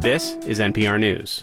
This is NPR News.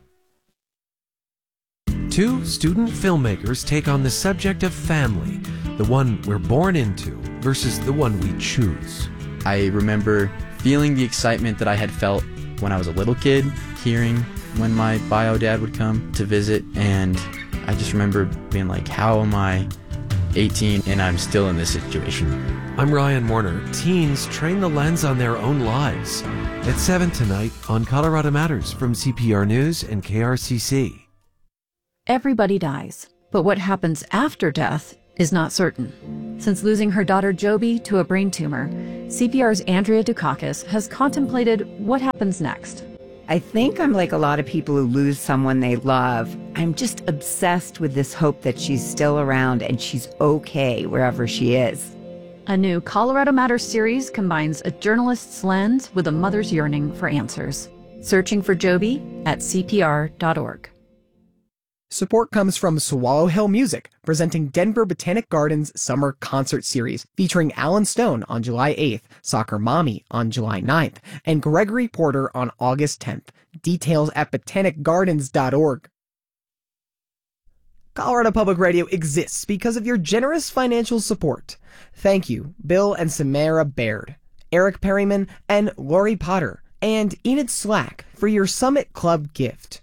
Two student filmmakers take on the subject of family, the one we're born into versus the one we choose. I remember feeling the excitement that I had felt when I was a little kid, hearing when my bio dad would come to visit, and I just remember being like, how am I 18 and I'm still in this situation? I'm Ryan Warner. Teens train the lens on their own lives. At 7 tonight on Colorado Matters from CPR News and KRCC. Everybody dies, but what happens after death is not certain. Since losing her daughter Joby to a brain tumor, CPR's Andrea Dukakis has contemplated what happens next. I think I'm like a lot of people who lose someone they love. I'm just obsessed with this hope that she's still around and she's okay wherever she is. A new Colorado Matters series combines a journalist's lens with a mother's yearning for answers. Searching for Joby at CPR.org. Support comes from Swallow Hill Music, presenting Denver Botanic Gardens Summer Concert Series, featuring Alan Stone on July 8th, Soccer Mommy on July 9th, and Gregory Porter on August 10th. Details at botanicgardens.org. Colorado Public Radio exists because of your generous financial support. Thank you, Bill and Samara Baird, Eric Perryman, and Lori Potter, and Enid Slack for your Summit Club gift.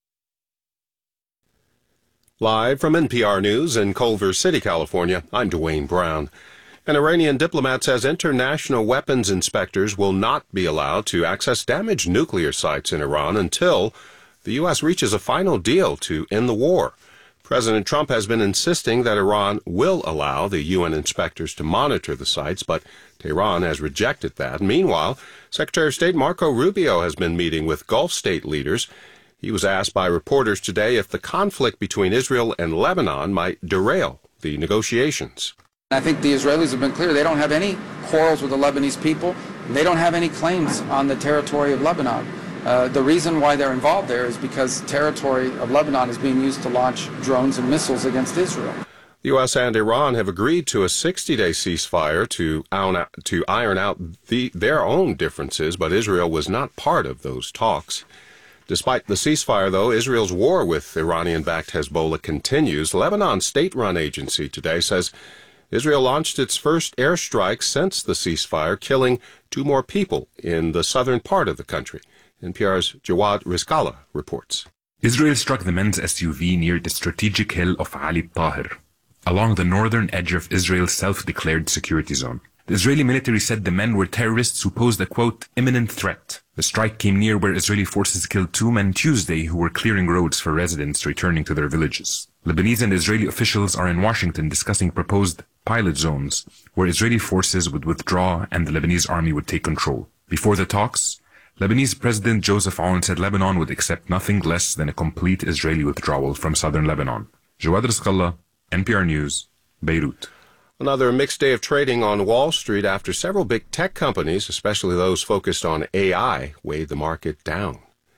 Live from NPR News in Culver City, California, I'm Dwayne Brown. An Iranian diplomat says international weapons inspectors will not be allowed to access damaged nuclear sites in Iran until the U.S. reaches a final deal to end the war. President Trump has been insisting that Iran will allow the UN inspectors to monitor the sites, but Tehran has rejected that. Meanwhile, Secretary of State Marco Rubio has been meeting with Gulf state leaders. He was asked by reporters today if the conflict between Israel and Lebanon might derail the negotiations. I think the Israelis have been clear. They don't have any quarrels with the Lebanese people. They don't have any claims on the territory of Lebanon. The reason why they're involved there is because territory of Lebanon is being used to launch drones and missiles against Israel. The U.S. and Iran have agreed to a 60-day ceasefire to iron out their own differences, but Israel was not part of those talks. Despite the ceasefire, though, Israel's war with Iranian-backed Hezbollah continues. Lebanon's state-run agency today says Israel launched its first airstrike since the ceasefire, killing 2 more people in the southern part of the country. NPR's Jawad Rizkallah reports. Israel struck the men's SUV near the strategic hill of Ali Tahir, along the northern edge of Israel's self-declared security zone. The Israeli military said the men were terrorists who posed a, quote, imminent threat. The strike came near where Israeli forces killed 2 men Tuesday who were clearing roads for residents returning to their villages. Lebanese and Israeli officials are in Washington discussing proposed pilot zones where Israeli forces would withdraw and the Lebanese army would take control. Before the talks, Lebanese President Joseph Aoun said Lebanon would accept nothing less than a complete Israeli withdrawal from southern Lebanon. Jawad Rizkallah, NPR News, Beirut. Another mixed day of trading on Wall Street after several big tech companies, especially those focused on AI, weighed the market down.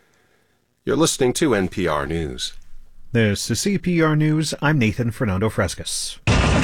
You're listening to NPR News. This is CPR News. I'm Nathan Fernando Frescas.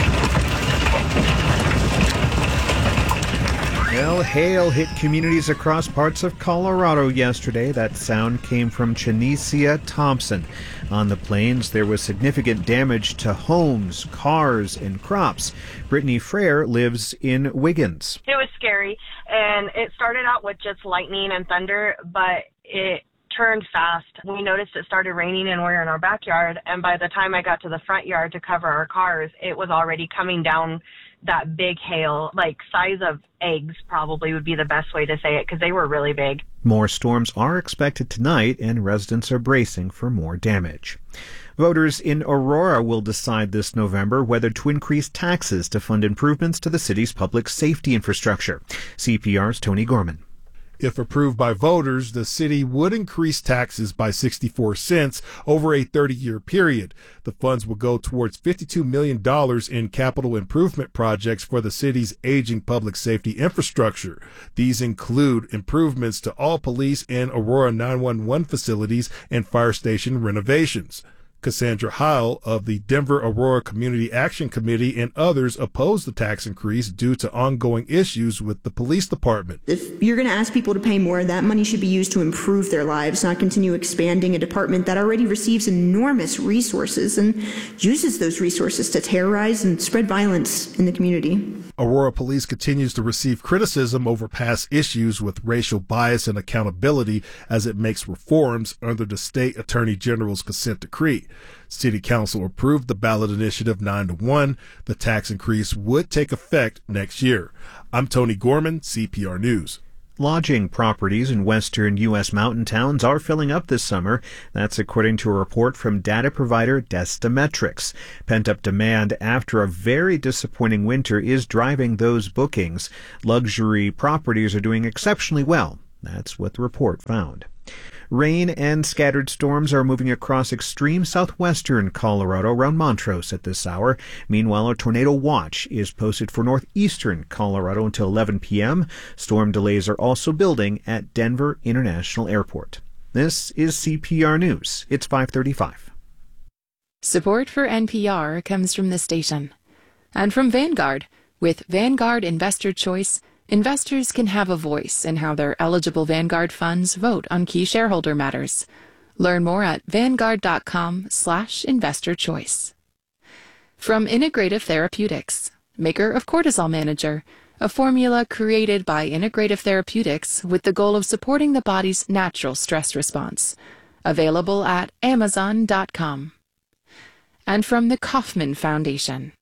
Well, hail hit communities across parts of Colorado yesterday. That sound came from Chanesia Thompson. On the plains, there was significant damage to homes, cars, and crops. Brittany Frere lives in Wiggins. It was scary, and it started out with just lightning and thunder, but it turned fast. We noticed it started raining and we're in our backyard, and by the time I got to the front yard to cover our cars, it was already coming down that big hail, like size of eggs probably would be the best way to say it, because they were really big. More storms are expected tonight, and residents are bracing for more damage. Voters in Aurora will decide this November whether to increase taxes to fund improvements to the city's public safety infrastructure. CPR's Tony Gorman. If approved by voters, the city would increase taxes by 64 cents over a 30-year period. The funds will go towards $52 million in capital improvement projects for the city's aging public safety infrastructure. These include improvements to all police and Aurora 911 facilities and fire station renovations. Cassandra Heil of the Denver Aurora Community Action Committee and others oppose the tax increase due to ongoing issues with the police department. If you're going to ask people to pay more, that money should be used to improve their lives, not continue expanding a department that already receives enormous resources and uses those resources to terrorize and spread violence in the community. Aurora Police continues to receive criticism over past issues with racial bias and accountability as it makes reforms under the state attorney general's consent decree. City Council approved the ballot initiative 9-1. The tax increase would take effect next year. I'm Tony Gorman, CPR News. Lodging properties in western U.S. mountain towns are filling up this summer. That's according to a report from data provider Destametrics. Pent-up demand after a very disappointing winter is driving those bookings. Luxury properties are doing exceptionally well. That's what the report found. Rain and scattered storms are moving across extreme southwestern Colorado around Montrose at this hour. Meanwhile, a tornado watch is posted for northeastern Colorado until 11 p.m. Storm delays are also building at Denver International Airport. This is CPR News. It's 5:35. Support for NPR comes from the station and from Vanguard. With Vanguard Investor Choice, investors can have a voice in how their eligible Vanguard funds vote on key shareholder matters. Learn more at vanguard.com/investorchoice. From Integrative Therapeutics, maker of Cortisol Manager, a formula created by Integrative Therapeutics with the goal of supporting the body's natural stress response. Available at amazon.com. And from the Kauffman Foundation.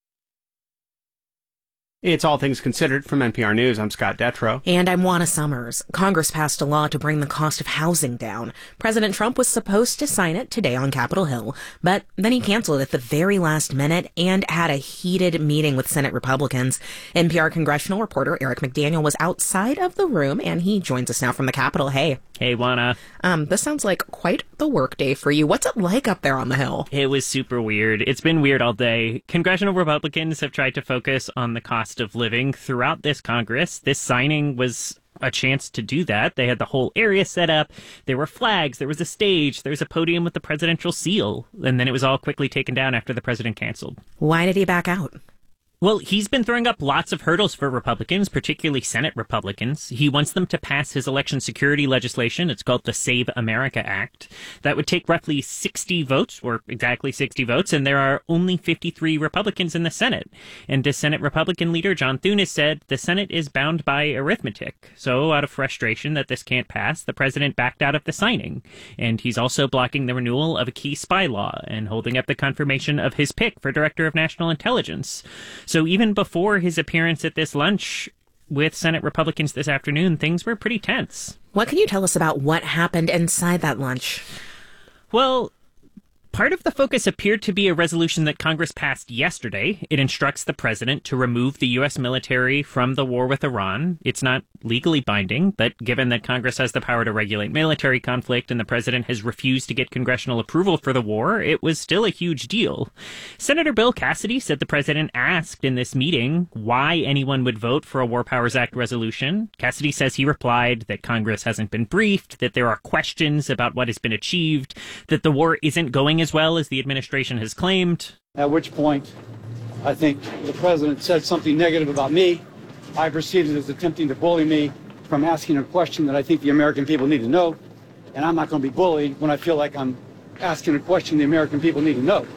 It's All Things Considered from NPR News. I'm Scott Detrow. And I'm Juana Summers. Congress passed a law to bring the cost of housing down. President Trump was supposed to sign it today on Capitol Hill, but then he canceled at the very last minute and had a heated meeting with Senate Republicans. NPR congressional reporter Eric McDaniel was outside of the room, and he joins us now from the Capitol. Hey. Hey, Juana. This sounds like quite the work day for you. What's it like up there on the Hill? It was super weird. It's been weird all day. Congressional Republicans have tried to focus on the cost of living throughout this Congress. This signing was a chance to do that. They had the whole area set up. There were flags. There was a stage. There was a podium with the presidential seal. And then it was all quickly taken down after the president canceled. Why did he back out? Well, he's been throwing up lots of hurdles for Republicans, particularly Senate Republicans. He wants them to pass his election security legislation. It's called the Save America Act. That would take roughly 60 votes, or exactly 60 votes, and there are only 53 Republicans in the Senate. And the Senate Republican leader, John Thune, has said the Senate is bound by arithmetic. So, out of frustration that this can't pass, the president backed out of the signing. And he's also blocking the renewal of a key spy law and holding up the confirmation of his pick for Director of National Intelligence. So even before his appearance at this lunch with Senate Republicans this afternoon, things were pretty tense. What can you tell us about what happened inside that lunch? Well, part of the focus appeared to be a resolution that Congress passed yesterday. It instructs the president to remove the U.S. military from the war with Iran. It's not legally binding, but given that Congress has the power to regulate military conflict and the president has refused to get congressional approval for the war, it was still a huge deal. Senator Bill Cassidy said the president asked in this meeting why anyone would vote for a War Powers Act resolution. Cassidy says he replied that Congress hasn't been briefed, that there are questions about what has been achieved, that the war isn't going as well as the administration has claimed. At which point, I think the president said something negative about me. I perceived it as attempting to bully me from asking a question that I think the American people need to know. And I'm not going to be bullied when I feel like I'm asking a question the American people need to know.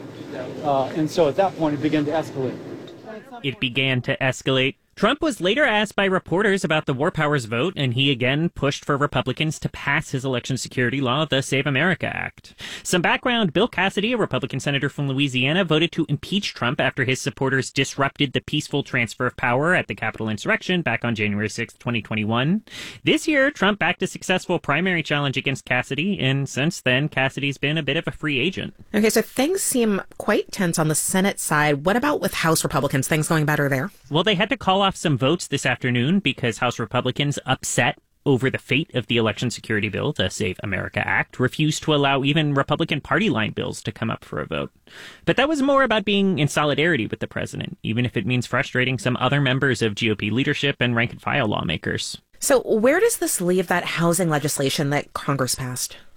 And so at that point, it began to escalate. It began to escalate. Trump was later asked by reporters about the War Powers vote, and he again pushed for Republicans to pass his election security law, the Save America Act. Some background, Bill Cassidy, a Republican senator from Louisiana, voted to impeach Trump after his supporters disrupted the peaceful transfer of power at the Capitol insurrection back on January 6, 2021. This year, Trump backed a successful primary challenge against Cassidy, and since then, Cassidy's been a bit of a free agent. Okay, so things seem quite tense on the Senate side. What about with House Republicans? Things going better there? Well, they had to call off some votes this afternoon because House Republicans, upset over the fate of the election security bill, the Save America Act, refused to allow even Republican party line bills to come up for a vote. But that was more about being in solidarity with the president, even if it means frustrating some other members of GOP leadership and rank and file lawmakers. So where does this leave that housing legislation that Congress passed?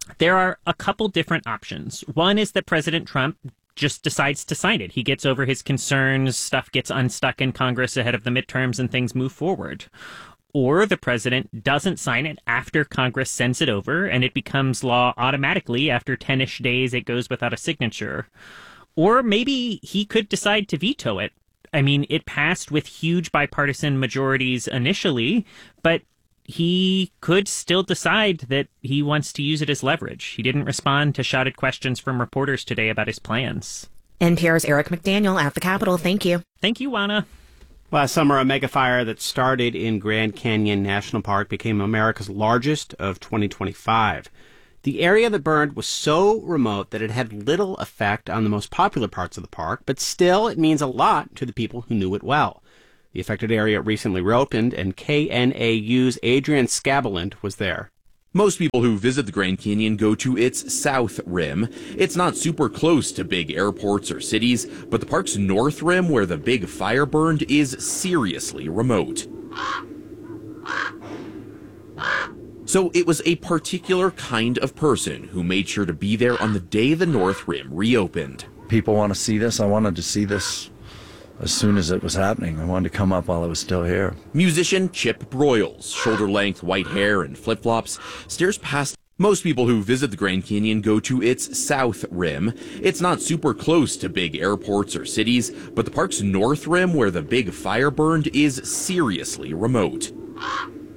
There are a couple different options. One is that President Trump just decides to sign it. He gets over his concerns, stuff gets unstuck in Congress ahead of the midterms, and things move forward. Or the president doesn't sign it after Congress sends it over, and it becomes law automatically. After 10-ish days, it goes without a signature. Or maybe he could decide to veto it. I mean, it passed with huge bipartisan majorities initially, but he could still decide that he wants to use it as leverage. He didn't respond to shouted questions from reporters today about his plans. NPR's Eric McDaniel at the Capitol. Thank you. Thank you, Juana. Last summer, a mega fire that started in Grand Canyon National Park became America's largest of 2025. The area that burned was so remote that it had little effect on the most popular parts of the park, but still it means a lot to the people who knew it well. The affected area recently reopened, and KNAU's Adrian Scabeland was there. Most people who visit the Grand Canyon go to its south rim. It's not super close to big airports or cities, but the park's north rim, where the big fire burned, is seriously remote. So it was a particular kind of person who made sure to be there on the day the north rim reopened. People want to see this. I wanted to see this as soon as it was happening. I wanted to come up while it was still here. Musician Chip Broyles, shoulder-length white hair and flip-flops, stares past. Most people who visit the Grand Canyon go to its south rim. It's not super close to big airports or cities, but the park's north rim, where the big fire burned, is seriously remote.